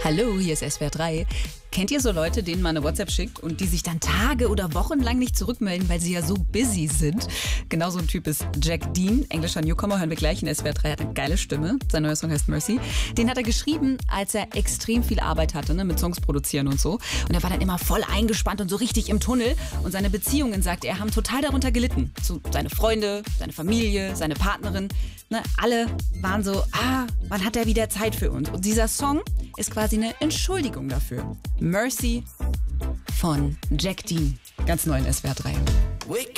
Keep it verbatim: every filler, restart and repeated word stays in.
Hallo, hier ist S W R drei. Kennt ihr so Leute, denen man eine WhatsApp schickt und die sich dann Tage oder Wochen lang nicht zurückmelden, weil sie ja so busy sind? Genau so ein Typ ist Jack Dean, englischer Newcomer, hören wir gleich in S W R drei, hat eine geile Stimme. Sein neuer Song heißt Mercy. Den hat er geschrieben, als er extrem viel Arbeit hatte, ne, mit Songs produzieren und so. Und er war dann immer voll eingespannt und so richtig im Tunnel. Und seine Beziehungen, sagt er, haben total darunter gelitten. So seine Freunde, seine Familie, seine Partnerin, ne, alle waren so, ah, wann hat er wieder Zeit für uns? Und dieser Song ist quasi eine Entschuldigung dafür. Mercy von Jack Dean. Ganz neu in S W R drei.